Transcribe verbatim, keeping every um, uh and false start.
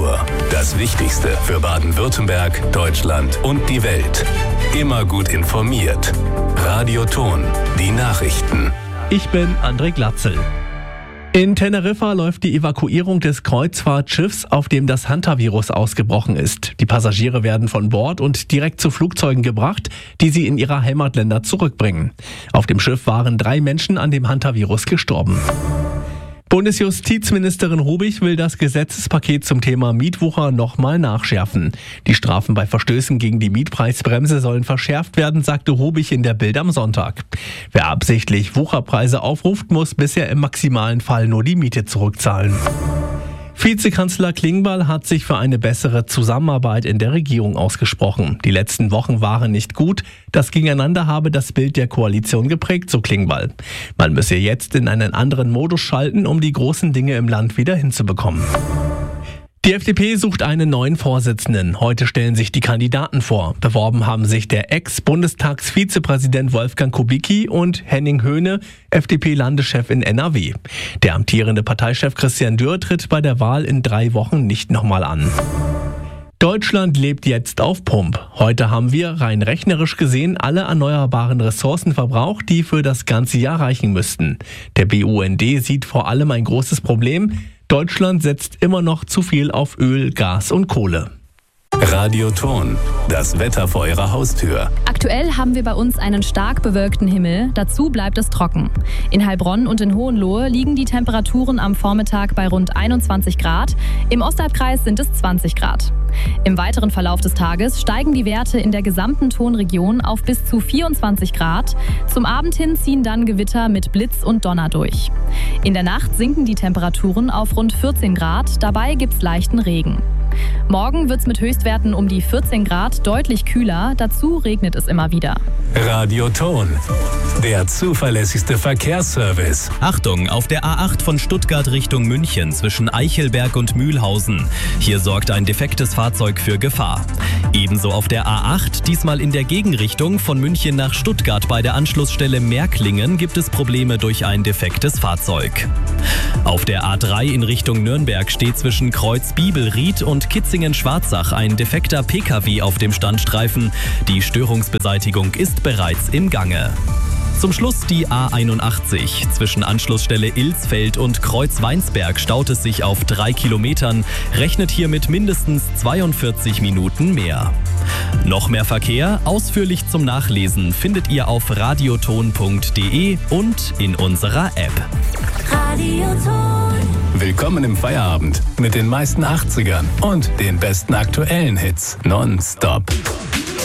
Uhr. Das Wichtigste für Baden-Württemberg, Deutschland und die Welt. Immer gut informiert. Radio Thon, die Nachrichten. Ich bin André Glatzel. In Teneriffa läuft die Evakuierung des Kreuzfahrtschiffs, auf dem das Hantavirus ausgebrochen ist. Die Passagiere werden von Bord und direkt zu Flugzeugen gebracht, die sie in ihre Heimatländer zurückbringen. Auf dem Schiff waren drei Menschen an dem Hantavirus gestorben. Bundesjustizministerin Rubich will das Gesetzespaket zum Thema Mietwucher nochmal nachschärfen. Die Strafen bei Verstößen gegen die Mietpreisbremse sollen verschärft werden, sagte Rubich in der Bild am Sonntag. Wer absichtlich Wucherpreise aufruft, muss bisher im maximalen Fall nur die Miete zurückzahlen. Vizekanzler Klingbeil hat sich für eine bessere Zusammenarbeit in der Regierung ausgesprochen. Die letzten Wochen waren nicht gut. Das Gegeneinander habe das Bild der Koalition geprägt, so Klingbeil. Man müsse jetzt in einen anderen Modus schalten, um die großen Dinge im Land wieder hinzubekommen. Die F D P sucht einen neuen Vorsitzenden. Heute stellen sich die Kandidaten vor. Beworben haben sich der Ex-Bundestagsvizepräsident Wolfgang Kubicki und Henning Höhne, F D P-Landeschef in N R W. Der amtierende Parteichef Christian Dürr tritt bei der Wahl in drei Wochen nicht nochmal an. Deutschland lebt jetzt auf Pump. Heute haben wir rein rechnerisch gesehen alle erneuerbaren Ressourcen verbraucht, die für das ganze Jahr reichen müssten. Der B U N D sieht vor allem ein großes Problem. Deutschland setzt immer noch zu viel auf Öl, Gas und Kohle. Radio Thon, das Wetter vor Ihrer Haustür. Aktuell haben wir bei uns einen stark bewölkten Himmel, dazu bleibt es trocken. In Heilbronn und in Hohenlohe liegen die Temperaturen am Vormittag bei rund einundzwanzig Grad, im Ostalbkreis sind es zwanzig Grad. Im weiteren Verlauf des Tages steigen die Werte in der gesamten Thonregion auf bis zu vierundzwanzig Grad. Zum Abend hin ziehen dann Gewitter mit Blitz und Donner durch. In der Nacht sinken die Temperaturen auf rund vierzehn Grad, dabei gibt's leichten Regen. Morgen wird's mit Höchstwerten um die vierzehn Grad deutlich kühler, dazu regnet es immer wieder. Radio Thon, der zuverlässigste Verkehrsservice. Achtung, auf der A acht von Stuttgart Richtung München zwischen Eichelberg und Mühlhausen. Hier sorgt ein defektes Fahrzeug für Gefahr. Ebenso auf der A acht, diesmal in der Gegenrichtung von München nach Stuttgart bei der Anschlussstelle Märklingen gibt es Probleme durch ein defektes Fahrzeug. Auf der A drei in Richtung Nürnberg steht zwischen Kreuz Bibelried und Kitzingen-Schwarzach ein defekter P K W auf dem Standstreifen. Die Störungsbeseitigung ist bereits im Gange. Zum Schluss die A einundachtzig. Zwischen Anschlussstelle Ilsfeld und Kreuz Weinsberg staut es sich auf drei Kilometern. Rechnet hier mit mindestens zweiundvierzig Minuten mehr. Noch mehr Verkehr, ausführlich zum Nachlesen, findet ihr auf radioton punkt de und in unserer App. Radio Thon. Willkommen im Feierabend mit den meisten achtzigern und den besten aktuellen Hits nonstop.